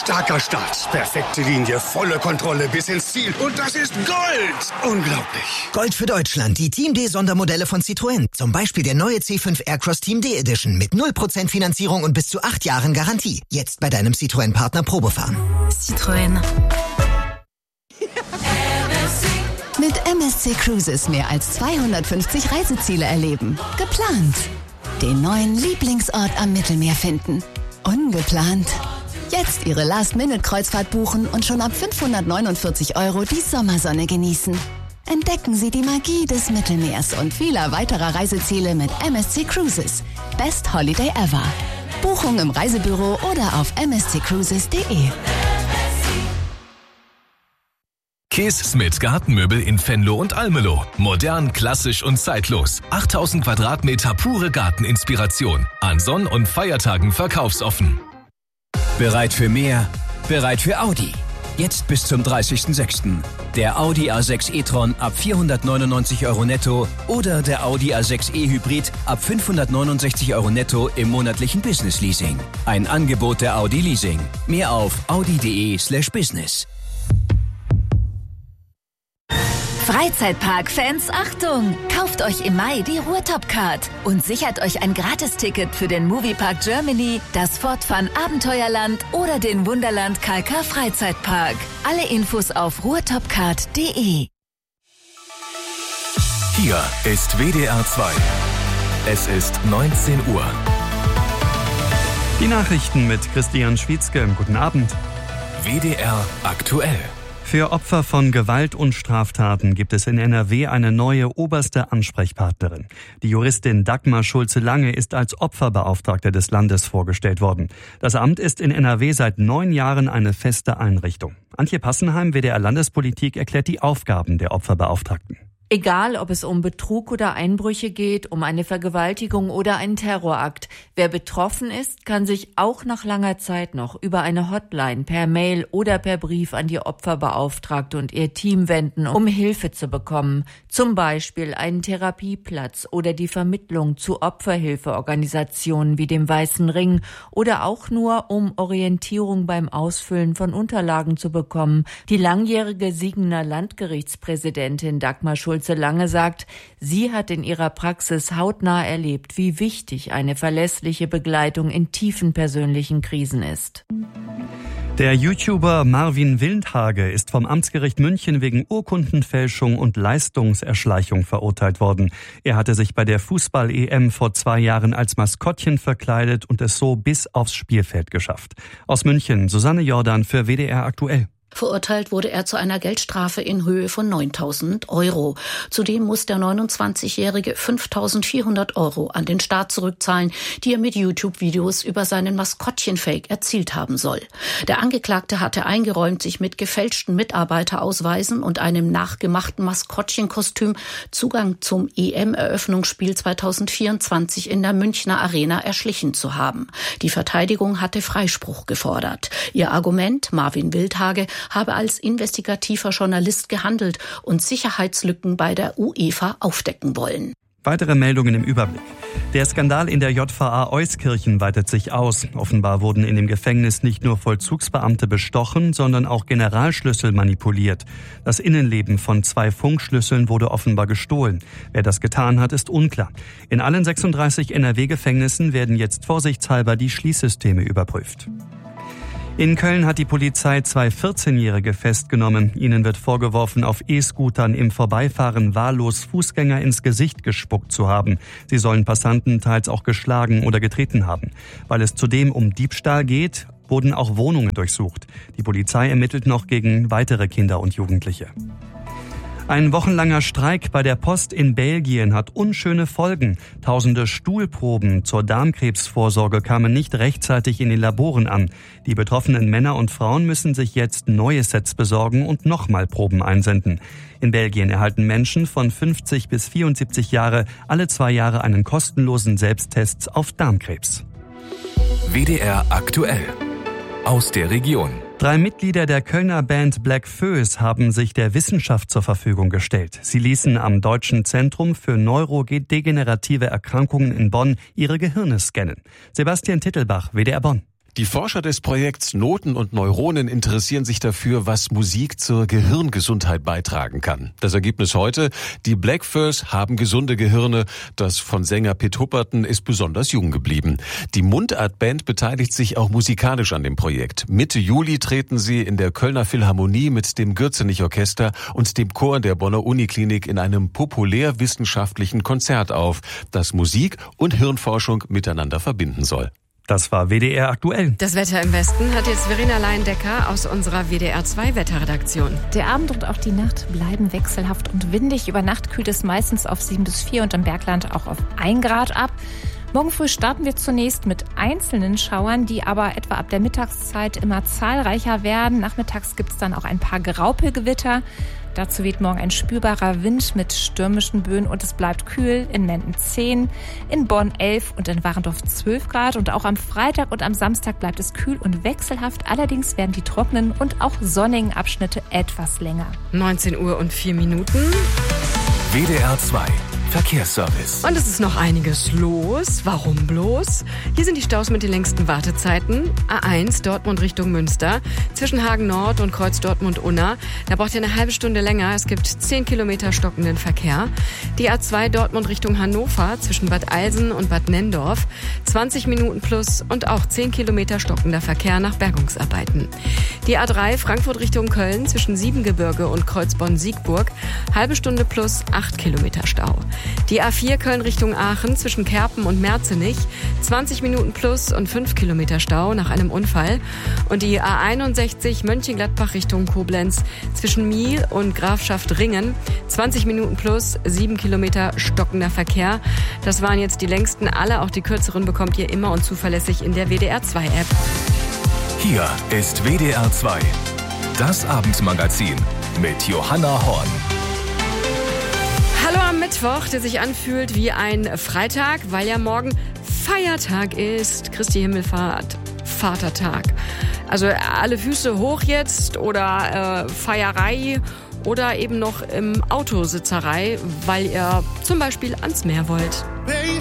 Starker Start, perfekte Linie, volle Kontrolle bis ins Ziel. Und das ist Gold! Unglaublich. Gold für Deutschland, die Team D-Sondermodelle von Citroën. Zum Beispiel der neue C5 Aircross Team D Edition mit 0% Finanzierung und bis zu 8 Jahren Garantie. Jetzt bei deinem Citroën-Partner Probefahren. Citroën. Mit MSC Cruises mehr als 250 Reiseziele erleben. Geplant. Den neuen Lieblingsort am Mittelmeer finden. Ungeplant. Jetzt Ihre Last-Minute-Kreuzfahrt buchen und schon ab 549 € die Sommersonne genießen. Entdecken Sie die Magie des Mittelmeers und vieler weiterer Reiseziele mit MSC Cruises. Best Holiday ever. Buchung im Reisebüro oder auf msccruises.de. Kees Smith Gartenmöbel in Venlo und Almelo. Modern, klassisch und zeitlos. 8000 Quadratmeter pure Garteninspiration. An Sonn- und Feiertagen verkaufsoffen. Bereit für mehr? Bereit für Audi. Jetzt bis zum 30.06. Der Audi A6 e-tron ab 499 € netto oder der Audi A6 e-Hybrid ab 569 € netto im monatlichen Business-Leasing. Ein Angebot der Audi Leasing. Mehr auf audi.de/business. Freizeitpark-Fans, Achtung! Kauft euch im Mai die Ruhrtop-Card und sichert euch ein Gratisticket für den Moviepark Germany, das Fortfahren Abenteuerland oder den Wunderland KK Freizeitpark. Alle Infos auf ruhrtopcard.de. Hier ist WDR 2. Es ist 19 Uhr. Die Nachrichten mit Christian Schwietzke. Guten Abend. WDR aktuell. Für Opfer von Gewalt und Straftaten gibt es in NRW eine neue oberste Ansprechpartnerin. Die Juristin Dagmar Schulze-Lange ist als Opferbeauftragte des Landes vorgestellt worden. Das Amt ist in NRW seit 9 Jahren eine feste Einrichtung. Antje Passenheim, WDR Landespolitik, erklärt die Aufgaben der Opferbeauftragten. Egal, ob es um Betrug oder Einbrüche geht, um eine Vergewaltigung oder einen Terrorakt. Wer betroffen ist, kann sich auch nach langer Zeit noch über eine Hotline, per Mail oder per Brief an die Opferbeauftragte und ihr Team wenden, um Hilfe zu bekommen. Zum Beispiel einen Therapieplatz oder die Vermittlung zu Opferhilfeorganisationen wie dem Weißen Ring oder auch nur, um Orientierung beim Ausfüllen von Unterlagen zu bekommen. Die langjährige Siegener Landgerichtspräsidentin Dagmar Schulze-Lange sagt, sie hat in ihrer Praxis hautnah erlebt, wie wichtig eine verlässliche Begleitung in tiefen persönlichen Krisen ist. Der YouTuber Marvin Wildhage ist vom Amtsgericht München wegen Urkundenfälschung und Leistungserschleichung verurteilt worden. Er hatte sich bei der Fußball-EM vor 2 Jahren als Maskottchen verkleidet und es so bis aufs Spielfeld geschafft. Aus München, Susanne Jordan für WDR aktuell. Verurteilt wurde er zu einer Geldstrafe in Höhe von 9.000 €. Zudem muss der 29-Jährige 5.400 € an den Staat zurückzahlen, die er mit YouTube-Videos über seinen Maskottchen-Fake erzielt haben soll. Der Angeklagte hatte eingeräumt, sich mit gefälschten Mitarbeiterausweisen und einem nachgemachten Maskottchenkostüm Zugang zum EM-Eröffnungsspiel 2024 in der Münchner Arena erschlichen zu haben. Die Verteidigung hatte Freispruch gefordert. Ihr Argument, Marvin Wildhage habe als investigativer Journalist gehandelt und Sicherheitslücken bei der UEFA aufdecken wollen. Weitere Meldungen im Überblick. Der Skandal in der JVA Euskirchen weitet sich aus. Offenbar wurden in dem Gefängnis nicht nur Vollzugsbeamte bestochen, sondern auch Generalschlüssel manipuliert. Das Innenleben von 2 Funkschlüsseln wurde offenbar gestohlen. Wer das getan hat, ist unklar. In allen 36 NRW-Gefängnissen werden jetzt vorsichtshalber die Schließsysteme überprüft. In Köln hat die Polizei 2 14-Jährige festgenommen. Ihnen wird vorgeworfen, auf E-Scootern im Vorbeifahren wahllos Fußgänger ins Gesicht gespuckt zu haben. Sie sollen Passanten teils auch geschlagen oder getreten haben. Weil es zudem um Diebstahl geht, wurden auch Wohnungen durchsucht. Die Polizei ermittelt noch gegen weitere Kinder und Jugendliche. Ein wochenlanger Streik bei der Post in Belgien hat unschöne Folgen. Tausende Stuhlproben zur Darmkrebsvorsorge kamen nicht rechtzeitig in den Laboren an. Die betroffenen Männer und Frauen müssen sich jetzt neue Sets besorgen und nochmal Proben einsenden. In Belgien erhalten Menschen von 50 bis 74 Jahre alle 2 Jahre einen kostenlosen Selbsttest auf Darmkrebs. WDR aktuell. Aus der Region. 3 Mitglieder der Kölner Band Black Föß haben sich der Wissenschaft zur Verfügung gestellt. Sie ließen am Deutschen Zentrum für neurodegenerative Erkrankungen in Bonn ihre Gehirne scannen. Sebastian Tittelbach, WDR Bonn. Die Forscher des Projekts Noten und Neuronen interessieren sich dafür, was Musik zur Gehirngesundheit beitragen kann. Das Ergebnis heute: Die Blackfurs haben gesunde Gehirne. Das von Sänger Pitt Hupperton ist besonders jung geblieben. Die Mundart-Band beteiligt sich auch musikalisch an dem Projekt. Mitte Juli treten sie in der Kölner Philharmonie mit dem Gürzenich-Orchester und dem Chor der Bonner Uniklinik in einem populärwissenschaftlichen Konzert auf, das Musik und Hirnforschung miteinander verbinden soll. Das war WDR aktuell. Das Wetter im Westen hat jetzt Verena Leindecker aus unserer WDR 2 Wetterredaktion. Der Abend und auch die Nacht bleiben wechselhaft und windig. Über Nacht kühlt es meistens auf 7 bis 4 und im Bergland auch auf 1 Grad ab. Morgen früh starten wir zunächst mit einzelnen Schauern, die aber etwa ab der Mittagszeit immer zahlreicher werden. Nachmittags gibt es dann auch ein paar Graupelgewitter. Dazu weht morgen ein spürbarer Wind mit stürmischen Böen und es bleibt kühl. In Menden 10, in Bonn 11 und in Warendorf 12 Grad. Und auch am Freitag und am Samstag bleibt es kühl und wechselhaft. Allerdings werden die trockenen und auch sonnigen Abschnitte etwas länger. 19 Uhr und 4 Minuten. WDR 2 Verkehrsservice. Und es ist noch einiges los. Warum bloß? Hier sind die Staus mit den längsten Wartezeiten. A1 Dortmund Richtung Münster. Zwischen Hagen Nord und Kreuz Dortmund-Unna. Da braucht ihr eine halbe Stunde länger. Es gibt 10 Kilometer stockenden Verkehr. Die A2 Dortmund Richtung Hannover. Zwischen Bad Eilsen und Bad Nenndorf. 20 Minuten plus und auch 10 Kilometer stockender Verkehr nach Bergungsarbeiten. Die A3 Frankfurt Richtung Köln. Zwischen Siebengebirge und Kreuz Bonn-Siegburg. Halbe Stunde plus 8 Kilometer Stau. Die A4 Köln Richtung Aachen zwischen Kerpen und Merzenich, 20 Minuten plus und 5 Kilometer Stau nach einem Unfall. Und die A61 Mönchengladbach Richtung Koblenz zwischen Miel und Grafschaft Ringen, 20 Minuten plus, 7 Kilometer stockender Verkehr. Das waren jetzt die längsten, alle, auch die kürzeren bekommt ihr immer und zuverlässig in der WDR 2 App. Hier ist WDR 2, das Abendmagazin mit Johanna Horn. Hallo am Mittwoch, der sich anfühlt wie ein Freitag, weil ja morgen Feiertag ist. Christi Himmelfahrt, Vatertag. Also alle Füße hoch jetzt oder Feierei oder eben noch im Autositzerei, weil ihr zum Beispiel ans Meer wollt.